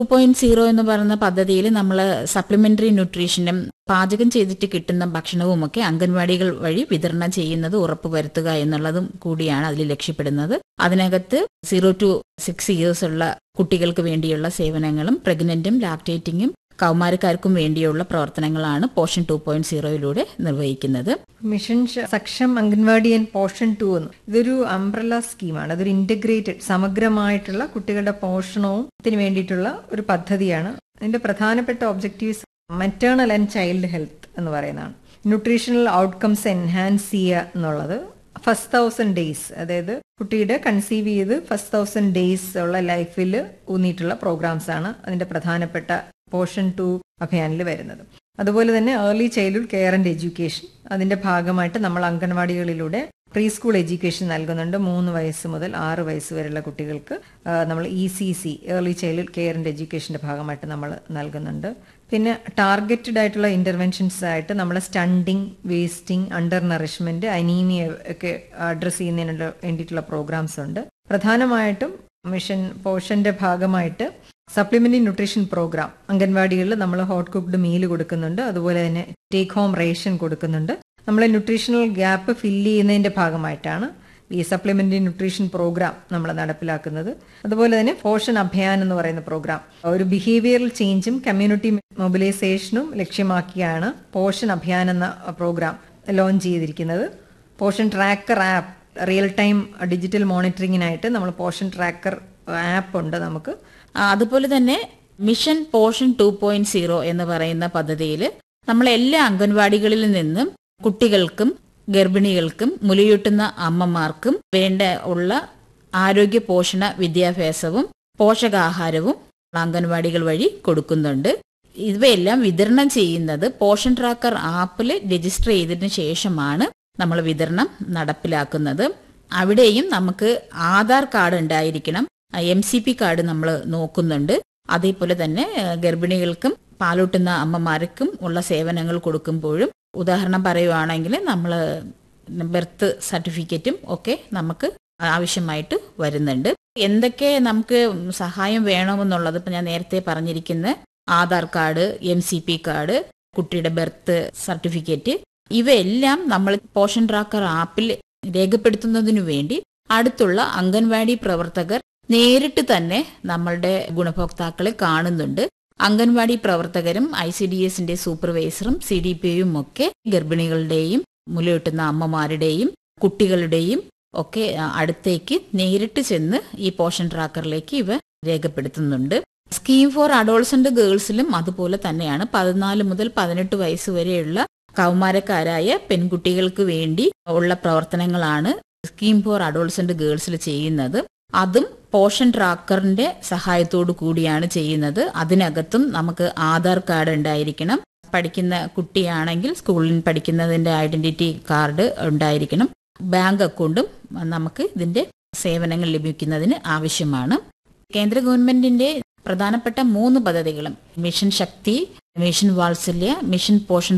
2.0 എന്ന് പറയുന്ന പദ്ധതിയിൽ നമ്മൾ സപ്ലിമെന്ററി ന്യൂട്രീഷനും പാചകം ചെയ്തിട്ട് കിട്ടുന്ന ഭക്ഷണവുമൊക്കെ അംഗൻവാടികൾ വഴി വിതരണം ചെയ്യുന്നത് ഉറപ്പുവരുത്തുക എന്നുള്ളതും കൂടിയാണ് അതിൽ ലക്ഷ്യപ്പെടുന്നത്. അതിനകത്ത് 0 to 6 years ഉള്ള കുട്ടികൾക്ക് വേണ്ടിയുള്ള സേവനങ്ങളും പ്രഗ്നന്റും ലാക്ടേറ്റിംഗും കൗമാരക്കാർക്കും വേണ്ടിയുള്ള പ്രവർത്തനങ്ങളാണ് പോഷൻ 2.0 നിർവഹിക്കുന്നത്. Mission Saksham anganwadi and portion 2 എന്ന് ഇതൊരു അംബ്രല്ല സ്കീമാണ്. അതൊരു ഇന്റഗ്രേറ്റഡ് സമഗ്രമായിട്ടുള്ള കുട്ടികളുടെ പോഷണത്തിന് വേണ്ടിയിട്ടുള്ള ഒരു പദ്ധതിയാണ്. അതിന്റെ പ്രധാനപ്പെട്ട objectives maternal and child health എന്ന് പറയുന്നതാണ്. ന്യൂട്രീഷണൽ ഔട്ട്കംസ് എൻഹാൻസ് ചെയ്യുക എന്നുള്ളത് ഫസ്റ്റ് 1000 days, അതായത് കുട്ടിയുടെ കൺസീവ് ചെയ്ത് ഫസ്റ്റ് 1000 days ഉള്ള ലൈഫിൽ ഊന്നിയിട്ടുള്ള പ്രോഗ്രാംസ് ആണ് അതിന്റെ പ്രധാനപ്പെട്ട പോഷൻ 2 അഭിയാനിൽ വരുന്നത്. അതുപോലെ തന്നെ early childhood care and education, അതിന്റെ ഭാഗമായിട്ട് നമ്മൾ അംഗൻവാടികളിലൂടെ പ്രീ സ്കൂൾ എഡ്യൂക്കേഷൻ നൽകുന്നുണ്ട്. 3 വയസ്സ് മുതൽ 6 വയസ്സ് വരെയുള്ള കുട്ടികൾക്ക് നമ്മൾ ECC early childhood care and എഡ്യൂക്കേഷന്റെ ഭാഗമായിട്ട് നമ്മൾ നൽകുന്നുണ്ട്. പിന്നെ ടാർഗറ്റഡ് ആയിട്ടുള്ള ഇന്റർവെൻഷൻസ് ആയിട്ട് നമ്മൾ stunting, wasting, under nourishment, anaemia ഒക്കെ അഡ്രസ് ചെയ്യുന്നതിന് വേണ്ടിയിട്ടുള്ള പ്രോഗ്രാംസ് ഉണ്ട്. പ്രധാനമായിട്ടും മിഷൻ പോഷന്റെ ഭാഗമായിട്ട് സപ്ലിമെന്ററി ന്യൂട്രീഷൻ പ്രോഗ്രാം അംഗൻവാടികളിൽ നമ്മൾ ഹോട്ട് കുക്ക്ഡ് മീൽ കൊടുക്കുന്നുണ്ട്. അതുപോലെ തന്നെ ടേക്ക് ഹോം റേഷൻ കൊടുക്കുന്നുണ്ട്. നമ്മളെ ന്യൂട്രീഷണൽ ഗ്യാപ്പ് ഫില്ല് ചെയ്യുന്നതിന്റെ ഭാഗമായിട്ടാണ് ഈ സപ്ലിമെന്ററി ന്യൂട്രീഷൻ പ്രോഗ്രാം നമ്മൾ നടപ്പിലാക്കുന്നത്. അതുപോലെ തന്നെ പോഷൻ അഭിയാൻ എന്ന് പറയുന്ന പ്രോഗ്രാം ഒരു ബിഹേവിയറൽ ചേഞ്ചും കമ്മ്യൂണിറ്റി മൊബിലൈസേഷനും ലക്ഷ്യമാക്കിയാണ് പോഷൻ അഭിയാൻ എന്ന പ്രോഗ്രാം ലോഞ്ച് ചെയ്തിരിക്കുന്നത്. Portion tracker app, real time digital മോണിറ്ററിങ്ങിനായിട്ട് നമ്മൾ പോഷൻ ട്രാക്കർ ആപ്പ് ഉണ്ട് നമുക്ക്. അതുപോലെ തന്നെ മിഷൻ പോഷൻ 2.0 എന്ന് പറയുന്ന പദ്ധതിയിൽ നമ്മൾ എല്ലാ അംഗൻവാടികളിൽ നിന്നും കുട്ടികൾക്കും ഗർഭിണികൾക്കും മുലയൂട്ടുന്ന അമ്മമാർക്കും വേണ്ട ഉള്ള ആരോഗ്യ പോഷണ വിദ്യാഭ്യാസവും പോഷകാഹാരവും അംഗൻവാടികൾ വഴി കൊടുക്കുന്നുണ്ട്. ഇവയെല്ലാം വിതരണം ചെയ്യുന്നത് പോഷൻ ട്രാക്കർ ആപ്പിൽ രജിസ്റ്റർ ചെയ്തതിനു ശേഷമാണ് നമ്മൾ വിതരണം നടപ്പിലാക്കുന്നത്. അവിടെയും നമുക്ക് ആധാർ കാർഡ് ഉണ്ടായിരിക്കണം, MCP കാർഡ് നമ്മൾ നോക്കുന്നുണ്ട്. അതേപോലെ തന്നെ ഗർഭിണികൾക്കും പാലൂട്ടുന്ന അമ്മമാർക്കും ഉള്ള സേവനങ്ങൾ കൊടുക്കുമ്പോഴും ഉദാഹരണം പറയുവാണെങ്കിൽ നമ്മൾ ബർത്ത് സർട്ടിഫിക്കറ്റും ഒക്കെ നമുക്ക് ആവശ്യമായിട്ട് വരുന്നുണ്ട്. എന്തൊക്കെ നമുക്ക് സഹായം വേണമെന്നുള്ളത് ഇപ്പം ഞാൻ നേരത്തെ പറഞ്ഞിരിക്കുന്ന ആധാർ കാർഡ്, MCP കാർഡ്, കുട്ടിയുടെ ബർത്ത് സർട്ടിഫിക്കറ്റ്, ഇവയെല്ലാം നമ്മൾ പോഷൻ ട്രാക്കർ ആപ്പിൽ രേഖപ്പെടുത്തുന്നതിനു വേണ്ടി അടുത്തുള്ള അംഗൻവാടി പ്രവർത്തകർ നേരിട്ട് തന്നെ നമ്മളുടെ ഗുണഭോക്താക്കളെ കാണുന്നുണ്ട്. അംഗൻവാടി പ്രവർത്തകരും ICDSന്റെ സൂപ്പർവൈസറും CDPയും ഒക്കെ ഗർഭിണികളുടെയും മുലയൂട്ടുന്ന അമ്മമാരുടെയും കുട്ടികളുടെയും ഒക്കെ അടുത്തേക്ക് നേരിട്ട് ചെന്ന് ഈ പോഷൻ ട്രാക്കറിലേക്ക് ഇവ രേഖപ്പെടുത്തുന്നുണ്ട്. സ്കീം ഫോർ അഡോൾസന്റ് ഗേൾസിലും അതുപോലെ തന്നെയാണ്. 14 മുതൽ 18 വയസ്സ് വരെയുള്ള കൗമാരക്കാരായ പെൺകുട്ടികൾക്ക് വേണ്ടി ഉള്ള പ്രവർത്തനങ്ങളാണ് സ്കീം ഫോർ അഡോൾസന്റ് ഗേൾസിൽ ചെയ്യുന്നത്. അതും പോഷൻ ട്രാക്കറിന്റെ സഹായത്തോടു കൂടിയാണ് ചെയ്യുന്നത്. അതിനകത്തും നമുക്ക് ആധാർ കാർഡ് ഉണ്ടായിരിക്കണം. പഠിക്കുന്ന കുട്ടിയാണെങ്കിൽ സ്കൂളിൽ പഠിക്കുന്നതിന്റെ ഐഡന്റിറ്റി കാർഡ് ഉണ്ടായിരിക്കണം. ബാങ്ക് അക്കൗണ്ടും നമുക്ക് ഇതിന്റെ സേവനങ്ങൾ ലഭിക്കുന്നതിന് ആവശ്യമാണ്. കേന്ദ്ര ഗവൺമെന്റിന്റെ പ്രധാനപ്പെട്ട 3 പദ്ധതികളും മിഷൻ ശക്തി, മിഷൻ വാത്സല്യ, മിഷൻ പോഷൻ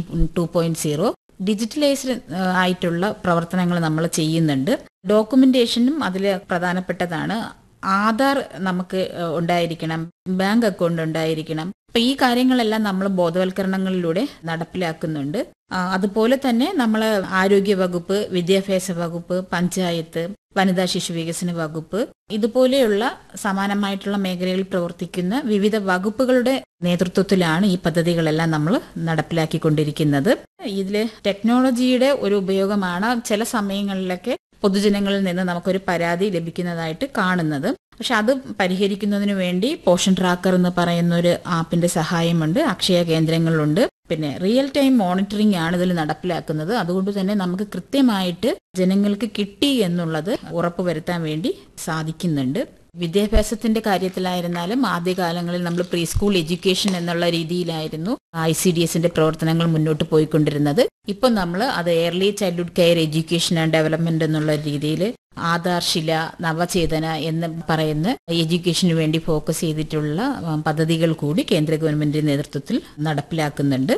2.0 ഡിജിറ്റലൈസ്ഡ് ആയിട്ടുള്ള പ്രവർത്തനങ്ങൾ നമ്മൾ ചെയ്യുന്നുണ്ട്. ഡോക്യുമെന്റേഷനും അതിൽ പ്രധാനപ്പെട്ടതാണ്. ആധാർ നമുക്ക് ഉണ്ടായിരിക്കണം, ബാങ്ക് അക്കൗണ്ട് ഉണ്ടായിരിക്കണം. അപ്പൊ ഈ കാര്യങ്ങളെല്ലാം നമ്മൾ ബോധവൽക്കരണങ്ങളിലൂടെ നടപ്പിലാക്കുന്നുണ്ട്. അതുപോലെ തന്നെ നമ്മൾ ആരോഗ്യ വകുപ്പ്, വിദ്യാഭ്യാസ വകുപ്പ്, പഞ്ചായത്ത്, വനിതാ ശിശു വികസന വകുപ്പ് ഇതുപോലെയുള്ള സമാനമായിട്ടുള്ള മേഖലകളിൽ പ്രവർത്തിക്കുന്ന വിവിധ വകുപ്പുകളുടെ നേതൃത്വത്തിലാണ് ഈ പദ്ധതികളെല്ലാം നമ്മൾ നടപ്പിലാക്കിക്കൊണ്ടിരിക്കുന്നത്. ഇതില് ടെക്നോളജിയുടെ ഒരു ഉപയോഗമാണ് ചില സമയങ്ങളിലൊക്കെ പൊതുജനങ്ങളിൽ നിന്ന് നമുക്കൊരു പരാതി ലഭിക്കുന്നതായിട്ട് കാണുന്നത്. പക്ഷെ അത് പരിഹരിക്കുന്നതിന് വേണ്ടി പോഷൻ ട്രാക്കർ എന്ന് പറയുന്ന ഒരു ആപ്പിന്റെ സഹായമുണ്ട്, അക്ഷയ കേന്ദ്രങ്ങളുണ്ട്. പിന്നെ റിയൽ ടൈം മോണിറ്ററിംഗ് ആണ് ഇതിൽ നടപ്പിലാക്കുന്നത്. അതുകൊണ്ട് തന്നെ നമുക്ക് കൃത്യമായിട്ട് ജനങ്ങൾക്ക് കിട്ടി എന്നുള്ളത് ഉറപ്പുവരുത്താൻ വേണ്ടി സാധിക്കുന്നുണ്ട്. വിദ്യാഭ്യാസത്തിന്റെ കാര്യത്തിലായിരുന്നാലും ആദ്യകാലങ്ങളിൽ നമ്മൾ പ്രീ സ്കൂൾ എഡ്യൂക്കേഷൻ എന്നുള്ള രീതിയിലായിരുന്നു ICDSന്റെ പ്രവർത്തനങ്ങൾ മുന്നോട്ട് പോയിക്കൊണ്ടിരുന്നത്. ഇപ്പൊ നമ്മൾ അത് early childhood care education and development എന്നുള്ള രീതിയിൽ ആധാർശില, നവചേതന എന്ന് പറയുന്ന എഡ്യൂക്കേഷന് വേണ്ടി ഫോക്കസ് ചെയ്തിട്ടുള്ള പദ്ധതികൾ കൂടി കേന്ദ്ര ഗവൺമെന്റിന്റെ നേതൃത്വത്തിൽ നടപ്പിലാക്കുന്നുണ്ട്.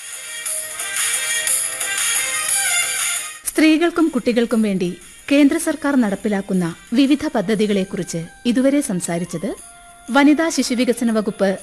സ്ത്രീകൾക്കും കുട്ടികൾക്കും വേണ്ടി കേന്ദ്ര സർക്കാർ നടപ്പിലാക്കുന്ന വിവിധ പദ്ധതികളെക്കുറിച്ച് ഇതുവരെ സംസാരിച്ചത് വനിതാ ശിശുവികസന വകുപ്പ്